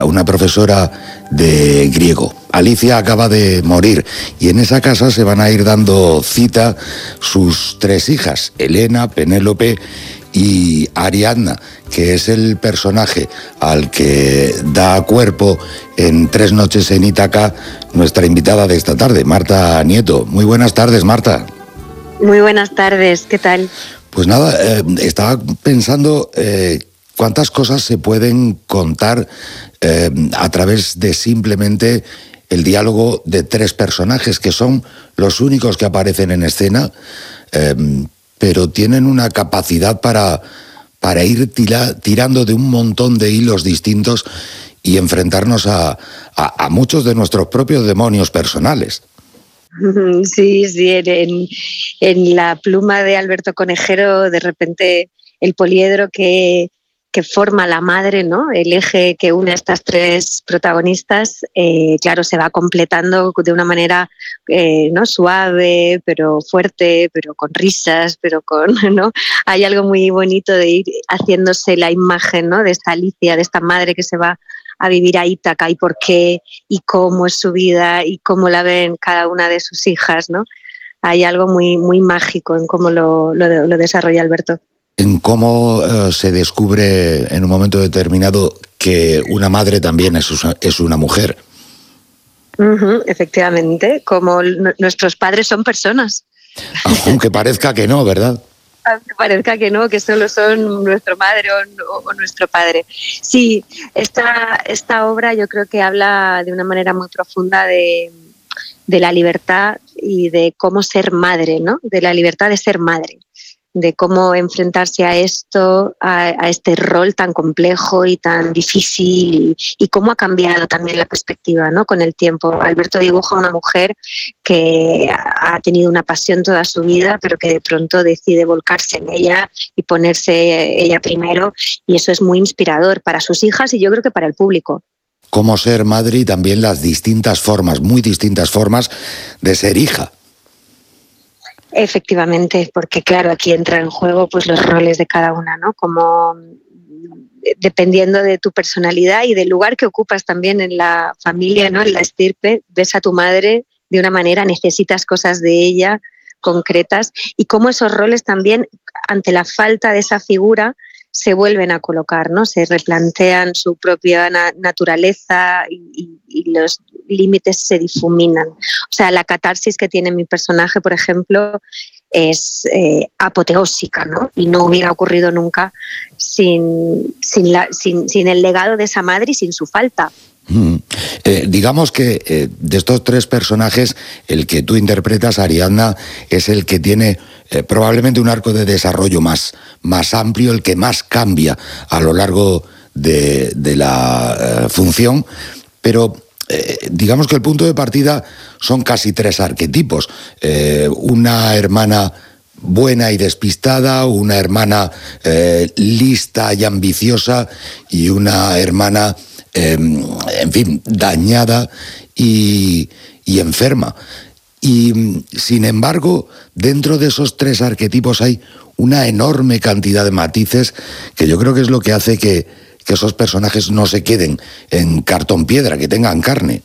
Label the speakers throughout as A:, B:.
A: una profesora de griego. Alicia acaba de morir y en esa casa se van a ir dando cita sus 3 hijas, Elena, Penélope y Ariadna, que es el personaje al que da cuerpo en 3 noches en Ítaca nuestra invitada de esta tarde, Marta Nieto. Muy buenas tardes, Marta.
B: Muy buenas tardes, ¿qué tal?
A: Pues nada, estaba pensando cuántas cosas se pueden contar a través de simplemente el diálogo de 3 personajes, que son los únicos que aparecen en escena, pero tienen una capacidad para ir tirando de un montón de hilos distintos y enfrentarnos a muchos de nuestros propios demonios personales.
B: Sí, en la pluma de Alberto Conejero, de repente el poliedro que forma la madre, ¿no? El eje que une a estas 3 protagonistas, claro, se va completando de una manera ¿no? Suave, pero fuerte, pero con risas, pero con, ¿no? Hay algo muy bonito de ir haciéndose la imagen, ¿no? De esta Alicia, de esta madre que se va a vivir a Ítaca y por qué y cómo es su vida y cómo la ven cada una de sus hijas, ¿no? Hay algo muy, muy mágico en cómo lo desarrolla Alberto.
A: En cómo se descubre en un momento determinado que una madre también es una mujer.
B: Efectivamente, como nuestros padres son personas.
A: Aunque parezca que no, ¿verdad?
B: Aunque parezca que no, que solo son nuestra madre o nuestro padre. Sí, esta obra yo creo que habla de una manera muy profunda de la libertad y de cómo ser madre, ¿no? De la libertad de ser madre, de cómo enfrentarse a esto, a este rol tan complejo y tan difícil y cómo ha cambiado también la perspectiva, ¿no? Con el tiempo. Alberto dibuja a una mujer que ha tenido una pasión toda su vida, pero que de pronto decide volcarse en ella y ponerse ella primero, y eso es muy inspirador para sus hijas y yo creo que para el público.
A: Cómo ser madre y también las distintas formas, muy distintas formas de ser hija.
B: Efectivamente, porque claro, aquí entra en juego pues los roles de cada una, ¿no? Como dependiendo de tu personalidad y del lugar que ocupas también en la familia, ¿no? En la estirpe, ves a tu madre de una manera, necesitas cosas de ella concretas y cómo esos roles también, ante la falta de esa figura, se vuelven a colocar, ¿no? Se replantean su propia naturaleza y los límites se difuminan. O sea, la catarsis que tiene mi personaje, por ejemplo, es apoteósica, ¿no? Y no hubiera ocurrido nunca sin el legado de esa madre y sin su falta.
A: Digamos que de estos 3 personajes, el que tú interpretas, Ariadna, es el que tiene probablemente un arco de desarrollo más amplio, el que más cambia a lo largo de la función, pero digamos que el punto de partida son casi 3 arquetipos. Una hermana buena y despistada, una hermana lista y ambiciosa y una hermana en fin, dañada y enferma. Y sin embargo, dentro de esos 3 arquetipos hay una enorme cantidad de matices que yo creo que es lo que hace que esos personajes no se queden en cartón piedra, que tengan carne.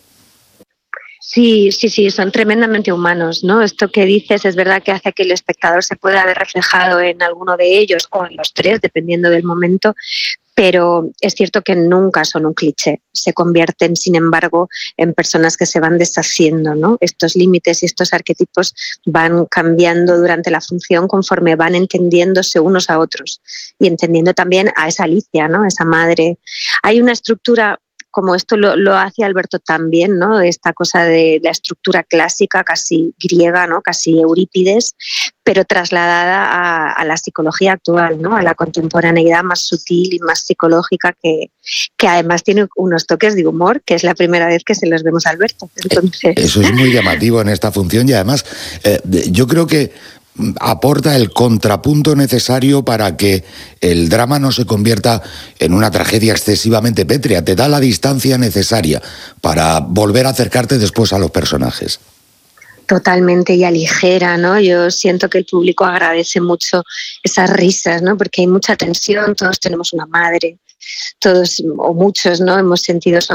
B: Sí, son tremendamente humanos, ¿no? Esto que dices es verdad que hace que el espectador se pueda ver reflejado en alguno de ellos o en los 3, dependiendo del momento, pero es cierto que nunca son un cliché, se convierten, sin embargo, en personas que se van deshaciendo, ¿no? Estos límites y estos arquetipos van cambiando durante la función conforme van entendiéndose unos a otros y entendiendo también a esa Alicia, ¿no? Esa madre. Hay una estructura, como esto lo hace Alberto también, ¿no? Esta cosa de la estructura clásica, casi griega, ¿no? Casi Eurípides, pero trasladada a la psicología actual, ¿no? A la contemporaneidad más sutil y más psicológica, que además tiene unos toques de humor, que es la primera vez que se los vemos a Alberto. Entonces...
A: Eso es muy llamativo en esta función y además yo creo que aporta el contrapunto necesario para que el drama no se convierta en una tragedia excesivamente pétrea. Te da la distancia necesaria para volver a acercarte después a los personajes.
B: Totalmente, y aligera, ¿no? Yo siento que el público agradece mucho esas risas, ¿no? Porque hay mucha tensión, todos tenemos una madre, todos o muchos, ¿no? Hemos sentido